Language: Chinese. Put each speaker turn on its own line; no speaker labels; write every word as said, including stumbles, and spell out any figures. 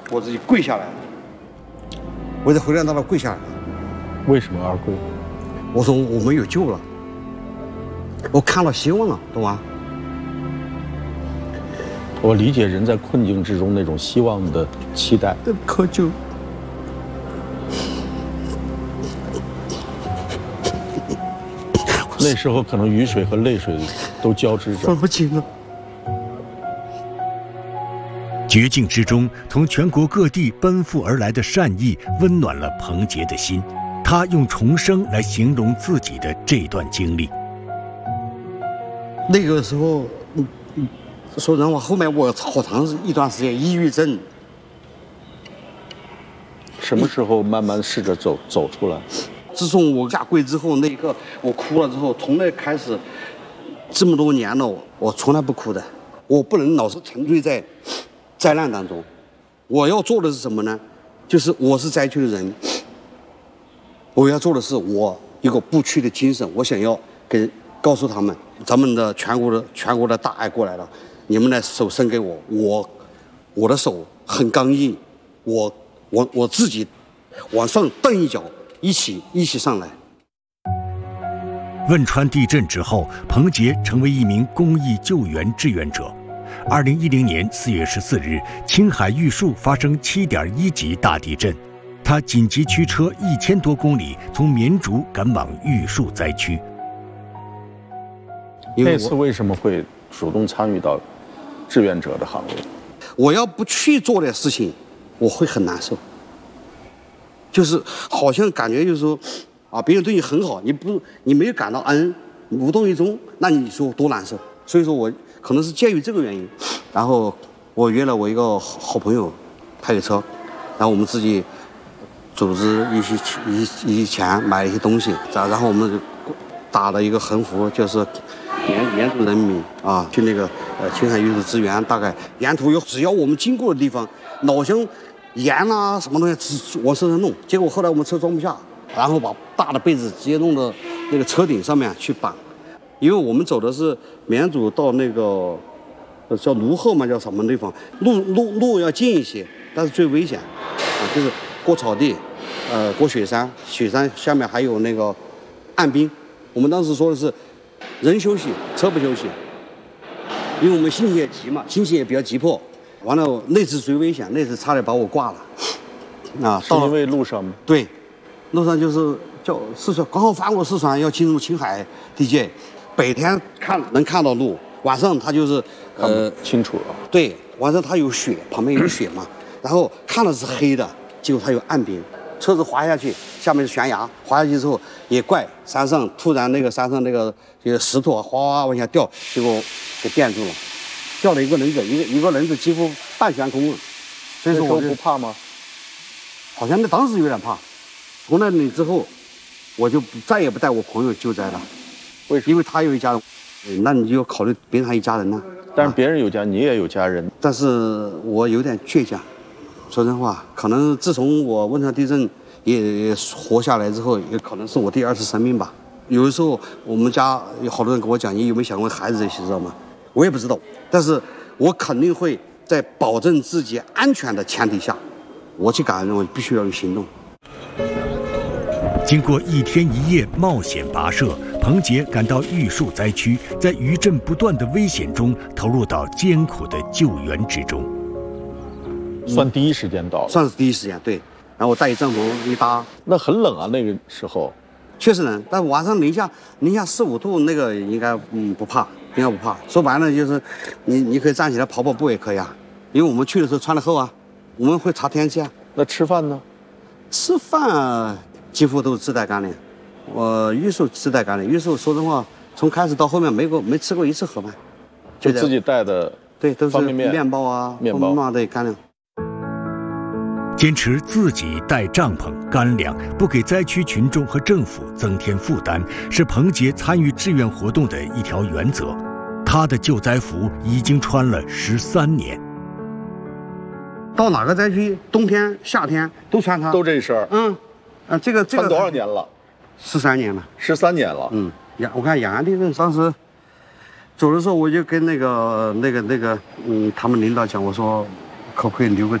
我自己跪下来了，我在回来那儿跪下来了。
为什么而跪？
我说我没有救了，我看到希望了，懂吗？
我理解人在困境之中那种希望的期待。
可救。
那时候可能雨水和泪水都交织着。
分不清了。
绝境之中，从全国各地奔赴而来的善意，温暖了彭杰的心。他用重生来形容自己的这段经历。
那个时候，嗯嗯，说人话，后面我好长一段时间抑郁症。
什么时候慢慢试着走走出来？
自从我下跪之后，那一刻我哭了之后，从那开始，这么多年了，我从来不哭的。我不能老是沉醉在灾难当中。我要做的是什么呢？就是我是灾区的人，我要做的是我一个不屈的精神。我想要给告诉他们，咱们的全国的全国的大爱过来了，你们的手伸给我，我我的手很刚硬，我我我自己往上蹬一脚，一起一起上来。
汶川地震之后，彭杰成为一名公益救援志愿者。二零一零年四月十四日，青海玉树发生七点一级大地震，他紧急驱车一千多公里，从绵竹赶往玉树灾区。
那次为什么会主动参与到志愿者的行列？
我要不去做点事情，我会很难受。就是好像感觉就是说，啊，别人对你很好，你不你没有感到恩，无动于衷，那你说多难受。所以说我可能是介于这个原因，然后我约了我一个好好朋友，他有车，然后我们自己组织一些一一些钱买了一些东西，然后我们就打了一个横幅，就是沿沿途人民啊，去那个呃青海玉树支援，大概沿途有只要我们经过的地方，老乡盐啊什么东西往身上弄，结果后来我们车装不下，然后把大的被子直接弄到那个车顶上面去绑，因为我们走的是绵竹到那个叫卢后嘛，叫什么地方，路路路要近一些，但是最危险啊，就是过草地，呃，过雪山，雪山下面还有那个岸冰。我们当时说的是人休息，车不休息，因为我们心情也急嘛，心情也比较急迫。完了，那次最危险，那次差点把我挂了。啊，
是因为路上吗？
对，路上就是叫四川，刚好翻过四川要进入青海地界，白天看能看到路，晚上它就是呃
清楚了。
对，晚上它有雪，旁边有雪嘛，然后看了是黑的，结果它有岸边，车子滑下去，下面是悬崖，滑下去之后也怪山上突然那个山上那个这个石头哗哗往下掉，结果给垫住了。掉了一个人子，一个一个人子几乎半悬空了。所以说我
不怕吗？
好像那当时有点怕。从那里之后，我就不再也不带我朋友救灾了。
为什么？
因为他有一家人，那你就要考虑别人还一家人呢。
但是别人有家，你也有家人。
但是我有点倔强，说真话，可能自从我汶川地震也活下来之后，也可能是我第二次生命吧。有的时候我们家有好多人跟我讲，你有没有想过孩子这些，知道吗？我也不知道，但是我肯定会在保证自己安全的前提下，我去感恩，我必须要有行动。
经过一天一夜冒险跋涉，彭杰赶到玉树灾区，在余震不断的危险中，投入到艰苦的救援之中。
算第一时间到了，
算是第一时间，对。然后我带一帐篷一搭，
那很冷啊，那个时候。
确实冷，但晚上零下零下四五度，那个应该嗯不怕。应该不怕，说白了就是你你可以站起来跑跑步也可以啊，因为我们去的时候穿的厚啊，我们会查天气啊。
那吃饭呢？
吃饭、啊、几乎都是自带干粮，我玉树自带干粮，玉树说真话，从开始到后面没过没吃过一次盒饭，
就自己带的，
对，都是
方便面、
面包啊、
面包
啊对干粮。
坚持自己带帐篷、干粮，不给灾区群众和政府增添负担，是彭杰参与志愿活动的一条原则。他的救灾服已经穿了十三年。
到哪个灾区，冬天、夏天都穿它。
都这事儿。
嗯，啊，这个这个
穿多少年了？
十三年了。
十三年了。
嗯，雅，我看雅安地震当时走的时候，我就跟那个那个那个嗯，他们领导讲，我说可不可以留个